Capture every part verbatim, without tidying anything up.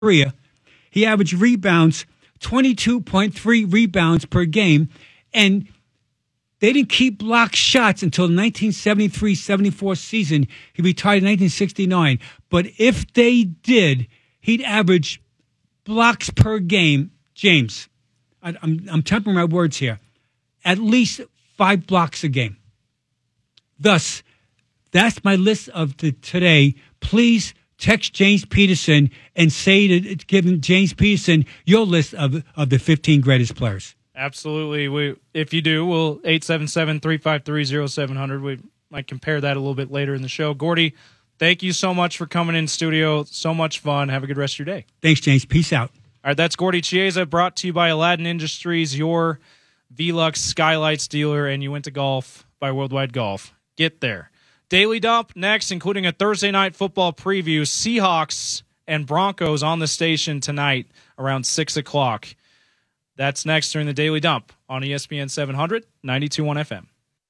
Korea, he averaged rebounds, twenty-two point three rebounds per game, and they didn't keep block shots until the nineteen seventy-three seventy-four season. He retired in nineteen sixty-nine. But if they did, he'd average blocks per game, James, I, I'm, I'm tempering my words here, at least five blocks a game. Thus, that's my list of the, today. Please text James Peterson and say to give James Peterson your list of, of the fifteen greatest players. Absolutely. We, if you do, we'll eight seven seven, three five three, oh seven hundred. We might compare that a little bit later in the show. Gordy, thank you so much for coming in studio. So much fun. Have a good rest of your day. Thanks, James. Peace out. All right, that's Gordy Chiesa, brought to you by Aladdin Industries, your Velux Skylights dealer, and you went to golf by Worldwide Golf. Get there. Daily Dump next, including a Thursday night football preview. Seahawks and Broncos on the station tonight around six o'clock. That's next during the Daily Dump on E S P N seven hundred, ninety-two point one F M.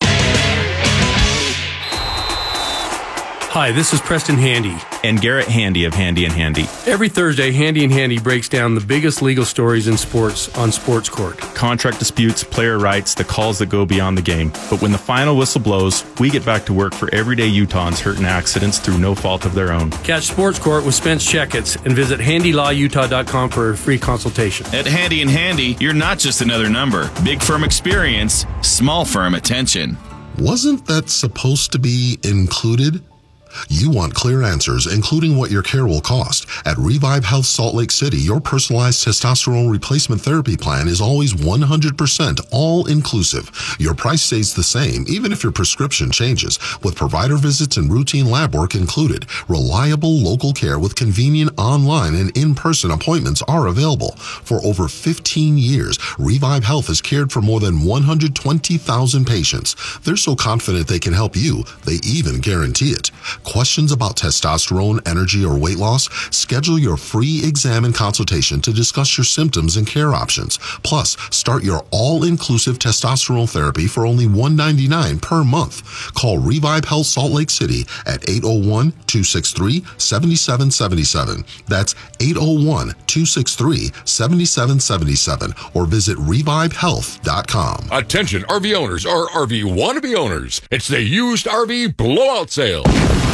Hi, this is Preston Handy. And Garrett Handy of Handy and Handy. Every Thursday, Handy and Handy breaks down the biggest legal stories in sports on Sports Court. Contract disputes, player rights, the calls that go beyond the game. But when the final whistle blows, we get back to work for everyday Utahns hurt in accidents through no fault of their own. Catch Sports Court with Spence Checketts and visit handy law utah dot com for a free consultation. At Handy and Handy, you're not just another number. Big firm experience, small firm attention. Wasn't that supposed to be included? You want clear answers, including what your care will cost. At Revive Health Salt Lake City, your personalized testosterone replacement therapy plan is always one hundred percent all-inclusive. Your price stays the same, even if your prescription changes, with provider visits and routine lab work included. Reliable local care with convenient online and in-person appointments are available. For over fifteen years, Revive Health has cared for more than one hundred twenty thousand patients. They're so confident they can help you, they even guarantee it. Questions about testosterone, energy, or weight loss? Schedule your free exam and consultation to discuss your symptoms and care options. Plus, start your all-inclusive testosterone therapy for only one hundred ninety-nine dollars per month. Call Revive Health Salt Lake City at eight oh one, two six three, seven seven seven seven. That's eight oh one, two six three, seven seven seven seven or visit revive health dot com. Attention R V owners or R V wannabe owners. It's the used R V blowout sale.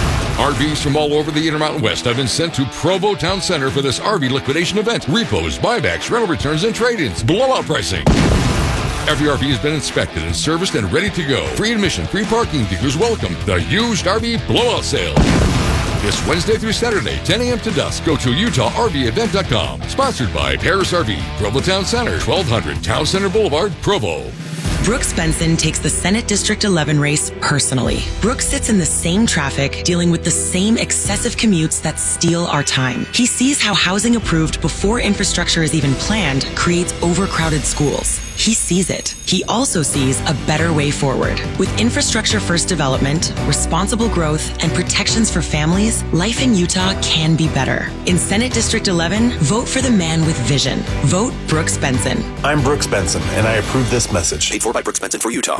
R Vs from all over the Intermountain West have been sent to Provo Town Center for this R V liquidation event. Repos, buybacks, rental returns, and trade-ins. Blowout pricing. Every R V has been inspected and serviced and ready to go. Free admission, free parking, dealers welcome. The used R V blowout sale. This Wednesday through Saturday, ten a.m. to dusk. Go to utah r v event dot com. Sponsored by Paris R V, Provo Town Center, twelve hundred Town Center Boulevard, Provo. Brooks Benson takes the Senate District eleven race personally. Brooks sits in the same traffic, dealing with the same excessive commutes that steal our time. He sees how housing approved before infrastructure is even planned creates overcrowded schools. He sees it. He also sees a better way forward. With infrastructure first development, responsible growth, and protections for families, life in Utah can be better. In Senate District eleven, vote for the man with vision. Vote Brooks Benson. I'm Brooks Benson, and I approve this message. Paid for by Brooks Benson for Utah.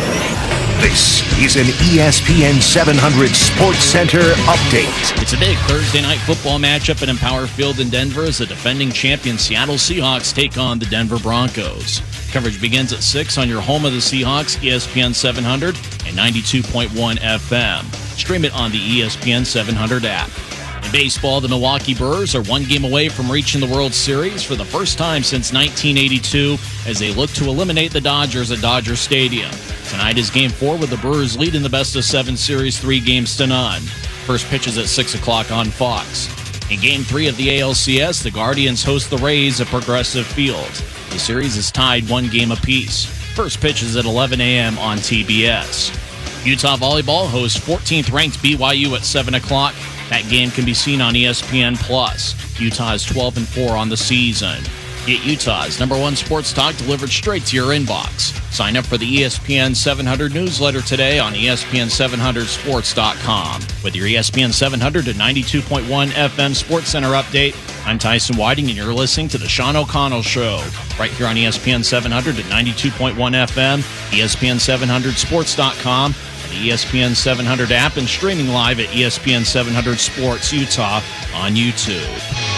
This is an E S P N seven hundred Sports Center update. It's a big Thursday night football matchup at Empower Field in Denver as the defending champion Seattle Seahawks take on the Denver Broncos. Coverage begins at six on your home of the Seahawks, E S P N seven hundred and ninety-two point one F M. Stream it on the E S P N seven hundred app. In baseball, the Milwaukee Brewers are one game away from reaching the World Series for the first time since nineteen eighty-two as they look to eliminate the Dodgers at Dodger Stadium. Tonight is Game four with the Brewers leading the best-of-seven series three games to none. First pitch is at six o'clock on Fox. In Game three of the A L C S, the Guardians host the Rays at Progressive Field. The series is tied one game apiece. First pitch is at eleven a.m. on T B S. Utah Volleyball hosts fourteenth-ranked B Y U at seven o'clock. That game can be seen on E S P N plus. Utah is twelve and four on the season. Get Utah's number one sports talk delivered straight to your inbox. Sign up for the E S P N seven hundred newsletter today on E S P N seven hundred sports dot com. With your E S P N seven hundred and ninety-two point one F M Sports Center update, I'm Tyson Whiting, and you're listening to The Sean O'Connell Show, right here on E S P N seven hundred and ninety-two point one F M, E S P N seven hundred sports dot com, and the E S P N seven hundred app, and streaming live at E S P N seven hundred Sports Utah on YouTube.